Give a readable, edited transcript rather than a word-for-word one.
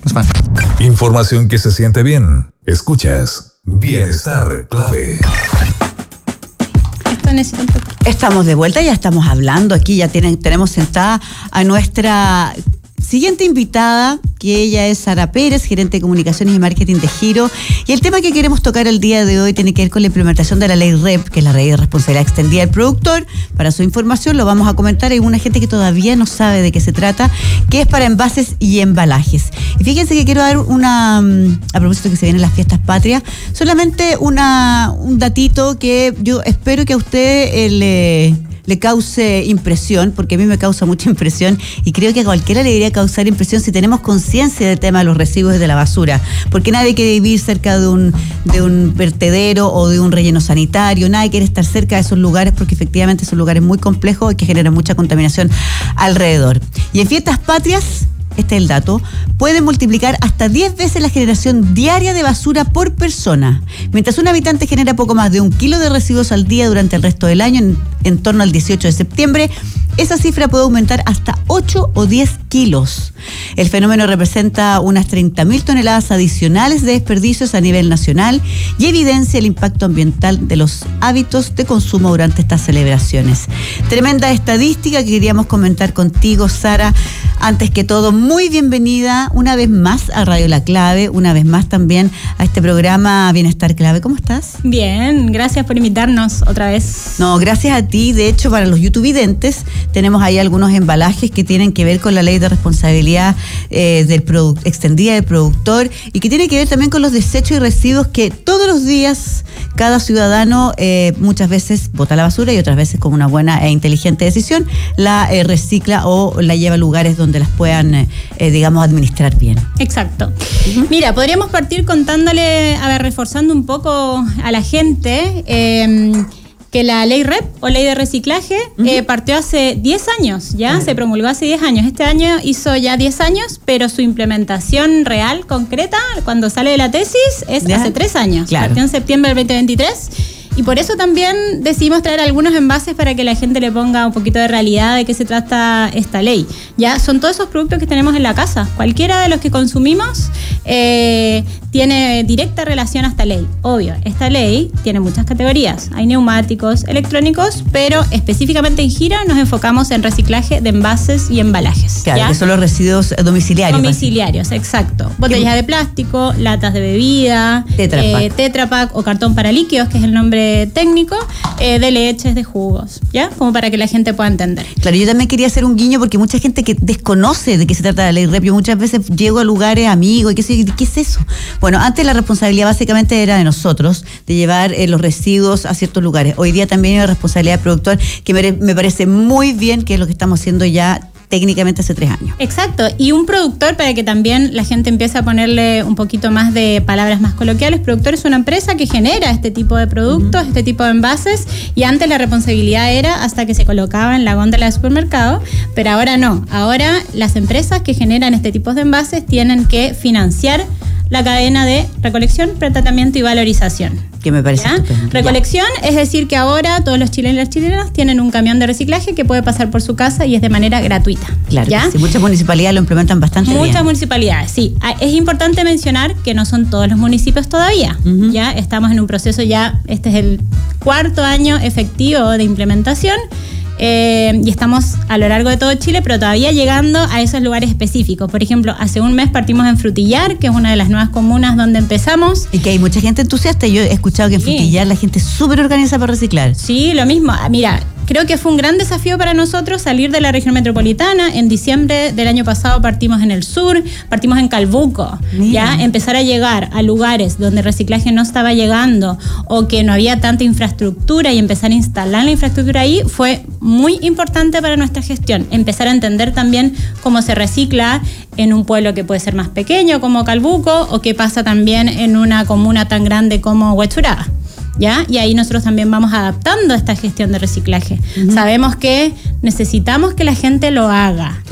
Información que se siente bien. Escuchas Bienestar Clave. Estamos de vuelta, ya estamos hablando aquí, ya tenemos sentada a nuestra siguiente invitada, que ella es Sara Pérez, gerente de comunicaciones y marketing de Giro. Y el tema que queremos tocar el día de hoy tiene que ver con la implementación de la ley REP, que es la ley de responsabilidad extendida del productor. Para su información lo vamos a comentar. Hay una gente que todavía no sabe de qué se trata, que es para envases y embalajes. Y fíjense que quiero dar a propósito que se vienen las fiestas patrias, solamente un datito que yo espero que a usted le cause impresión, porque a mí me causa mucha impresión y creo que a cualquiera le debería causar impresión si tenemos conciencia del tema de los residuos y de la basura, porque nadie quiere vivir cerca de un vertedero o de un relleno sanitario, nadie quiere estar cerca de esos lugares porque efectivamente son lugares muy complejos y que generan mucha contaminación alrededor. Y en fiestas patrias, este es el dato, puede multiplicar hasta 10 veces la generación diaria de basura por persona. Mientras un habitante genera poco más de 1 kilo de residuos al día durante el resto del año, en torno al 18 de septiembre, esa cifra puede aumentar hasta 8 o 10 kilos. El fenómeno representa unas 30.000 toneladas adicionales de desperdicios a nivel nacional y evidencia el impacto ambiental de los hábitos de consumo durante estas celebraciones. Tremenda estadística que queríamos comentar contigo, Sara. Antes que todo, muy bienvenida una vez más a Radio La Clave, una vez más también a este programa Bienestar Clave. ¿Cómo estás? Bien, gracias por invitarnos otra vez. No, gracias a ti. De hecho, para los YouTubidentes, tenemos ahí algunos embalajes que tienen que ver con la ley de responsabilidad extendida del productor y que tiene que ver también con los desechos y residuos que todos los días cada ciudadano muchas veces bota la basura y otras veces, con una buena e inteligente decisión, la recicla o la lleva a lugares donde las puedan, administrar bien. Exacto. Mira, podríamos partir contándole, reforzando un poco a la gente que la ley REP o ley de reciclaje partió hace 10 años, ¿ya? Se promulgó hace 10 años. Este año hizo ya 10 años, pero su implementación real, concreta, cuando sale de la tesis, es hace 3 años. Claro. Partió en septiembre del 2023. Y por eso también decidimos traer algunos envases para que la gente le ponga un poquito de realidad de qué se trata esta ley. Ya son todos esos productos que tenemos en la casa. Cualquiera de los que consumimos tiene directa relación a esta ley. Obvio, esta ley tiene muchas categorías. Hay neumáticos, electrónicos, pero específicamente en Giro nos enfocamos en reciclaje de envases y embalajes. Claro, ¿ya? Que son los residuos domiciliarios. Domiciliarios, exacto. Botellas de plástico, latas de bebida, Tetra Pak o cartón para líquidos, que es el nombre técnico, de leches, de jugos, ¿ya? Como para que la gente pueda entender. Claro, yo también quería hacer un guiño porque mucha gente que desconoce de qué se trata la ley REP, yo muchas veces llego a lugares amigos y ¿qué es eso? Bueno, antes la responsabilidad básicamente era de nosotros, de llevar los residuos a ciertos lugares. Hoy día también hay una responsabilidad del productor que me parece muy bien, que es lo que estamos haciendo ya técnicamente hace 3 años. Exacto, y un productor, para que también la gente empiece a ponerle un poquito más de palabras más coloquiales, productor es una empresa que genera este tipo de productos, este tipo de envases, y antes la responsabilidad era hasta que se colocaba en la góndola del supermercado, pero ahora no. Ahora las empresas que generan este tipo de envases tienen que financiar la cadena de recolección, pretratamiento y valorización. Que me parece estupendo. Recolección, es decir que ahora todos los chilenos y las chilenas tienen un camión de reciclaje que puede pasar por su casa y es de manera gratuita. Claro, ¿ya? Sí, muchas municipalidades lo implementan bastante bien. Muchas municipalidades, sí. Es importante mencionar que no son todos los municipios todavía. Ya estamos en un proceso este es el 4º año efectivo de implementación. Y estamos a lo largo de todo Chile, pero todavía llegando a esos lugares específicos. Por ejemplo, hace un mes partimos en Frutillar, que es una de las nuevas comunas donde empezamos. Y que hay mucha gente entusiasta. Yo he escuchado que en Frutillar la gente es súper organizada para reciclar. Sí, lo mismo. Mira, creo que fue un gran desafío para nosotros salir de la región metropolitana. En diciembre del año pasado partimos en el sur, partimos en Calbuco. Ya empezar a llegar a lugares donde el reciclaje no estaba llegando o que no había tanta infraestructura y empezar a instalar la infraestructura ahí fue muy importante para nuestra gestión. Empezar a entender también cómo se recicla en un pueblo que puede ser más pequeño como Calbuco o qué pasa también en una comuna tan grande como Huechuraba. ¿Ya? Y ahí nosotros también vamos adaptando esta gestión de reciclaje. Sabemos que necesitamos que la gente lo haga.